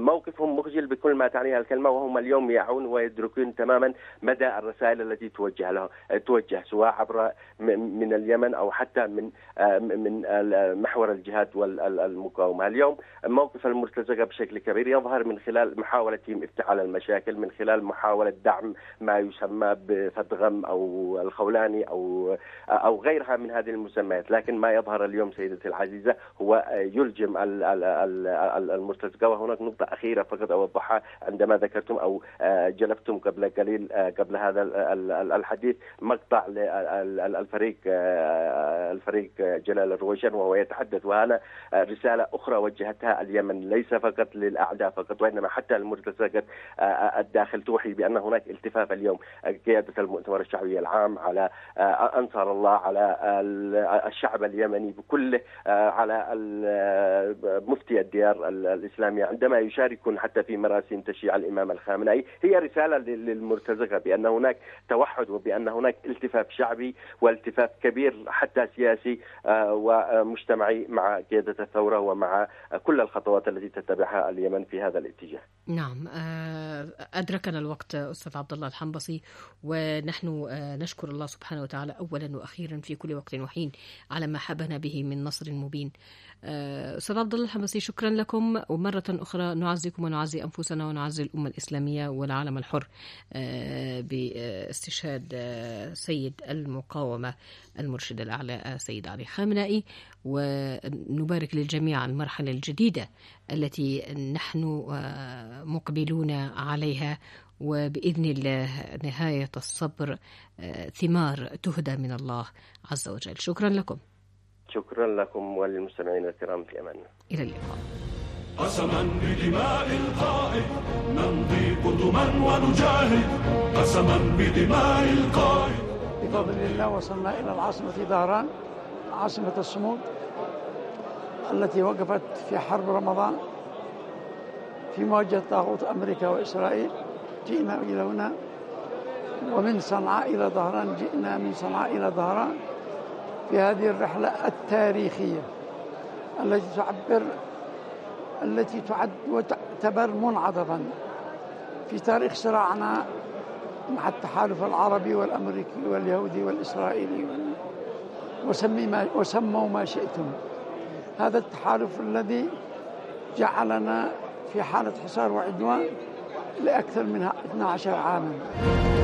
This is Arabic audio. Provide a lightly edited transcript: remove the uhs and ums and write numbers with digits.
موقفهم مخجل بكل ما تعنيها الكلمة، وهم اليوم يعون ويدركون تماما مدى الرسائل التي توجه سواء عبر من اليمن أو حتى من محور الجهاد والمقاومة. اليوم موقف المرتزقة بشكل كبير يظهر من خلال محاولتهم افتعال المشاكل، من خلال محاولة دعم ما يسمى بفتغم أو الخولاني أو غيرها من هذه المسميات. لكن ما يظهر اليوم سيدتي العزيزة هو يلجم المرتزقة. وهناك نقطة أخيرة فقط أوضحها عندما ذكرتم أو جلبتم قبل قليل قبل هذا الحديث مقطع الفريق جلال الرويشن وهو يتحدث، وأنا رسالة أخرى وجهتها اليمن ليس فقط للأعداء فقط وإنما حتى المرتزقة الداخل، توحي بأن هناك التفاف اليوم قيادة المؤتمر الشعبي العام على أنصار الله، على الشعب اليمني بكله، على مفتي الديار الإسلامية عندما يشاركون حتى في مراسم تشييع الإمام الخامنئي. هي رسالة للمرتزقة بأن هناك توحد وبأن هناك التفاف شعبي والتفاف كبير حتى سياسي ومجتمعي مع قيادة الثورة ومع كل الخطوات التي تتبعها اليمن في هذا الاتجاه. نعم، أدركنا الوقت أستاذ عبد الله الحنبصي، ونحن نشكر الله سبحانه وتعالى أولا وأخيرا في كل وقت وحين على ما حبنا به من نصر مبين. أستاذ عبد الله الحنبصي، شكرا لكم، ومرة أخرى نعزيكم ونعزي أنفسنا ونعزي الأمة الإسلامية والعالم الحر باستشهاد سيد المقاومة المرشد الأعلى سيد علي خامنئي، ونبارك للجميع على المرحلة الجديدة التي نحن مقبلون عليها، وبإذن الله نهاية الصبر ثمار تهدى من الله عز وجل. شكرا لكم. شكرا لكم وللمستمعين الكرام، في أمان. إلى اللقاء. قسما بدماء القائد نمضي قدما ونجاهد، قسما بدماء القائد. بفضل الله وصلنا إلى العاصمة ظهران، عاصمة الصمود التي وقفت في حرب رمضان في مواجهة طاغوت أمريكا وإسرائيل. جئنا إلى هنا، ومن صنعاء إلى ظهران، جئنا من صنعاء إلى ظهران في هذه الرحلة التاريخية التي تعد وتعتبر منعطفا في تاريخ صراعنا مع التحالف العربي والأمريكي واليهودي والإسرائيلي وسموا ما شئتم. هذا التحالف الذي جعلنا في حالة حصار وعدوان لأكثر من 12 عاما.